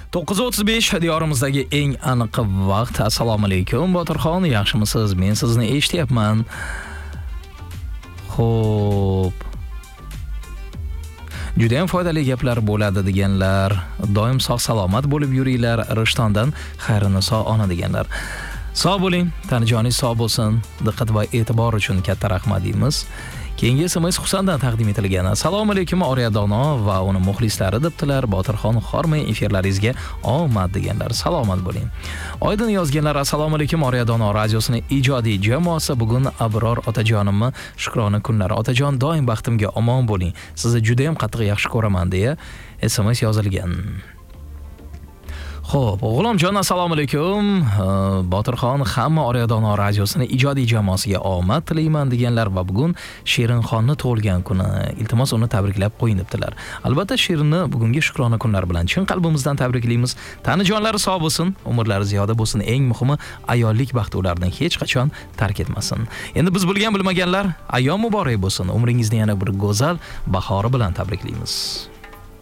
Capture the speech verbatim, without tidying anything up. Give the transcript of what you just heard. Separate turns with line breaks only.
to'qqiz o'ttiz besh diyorimizdagi eng aniq vaqt. Assalomu alaykum Botirxon, yaxshimisiz? Men sizni eshityapman. Xo'p. Juda ham foydali gaplar bo'ladi deganlar, doim sog' salomat bo'lib yuringlar, Rishtondan Xayriniso ona deganlar. Sog' bo'ling, tanajoningiz sog' bo'lsin. Diqqat va e'tibor uchun katta rahmat deymiz. Keyingi S M S Husandan taqdim etilgan. Assalomu alaykum Oriya Dono va uni muxlislari debdilar. Botirxon xormay efirlaringizga omad deganlar. Salomat bo'ling. Oydin yozganlar. Assalomu alaykum Oriya Dono radiosining ijodiy jamoasi. Bugun Abror otajonimni shukrona kunlari. Otajon doim baxtimga omon bo'ling. Sizni juda ham qattiq yaxshi ko'raman deya S M S yozilgan. Xo'p, G'ulomjon assalomu alaykum. Botirxon hamma Oriya Dono radiosining ijodiy jamoasiga omad tilayman deganlar va bugun Shirinxonni tug'ilgan kuni. Iltimos uni tabriklab qo'ying debdilar. Albatta Shirinni bugungi shukrona kunlari bilan chin qalbimizdan tabriklaymiz. Tanijonlari sog' bo'lsin, umrlari ziyoda bo'lsin. Eng muhimi ayollik baxti ulardan hech qachon tark etmasin. Endi biz bilgan bilmaganlar ayyom muborak bo'lsin. Umringizni yana bir go'zal bahori bilan tabriklaymiz.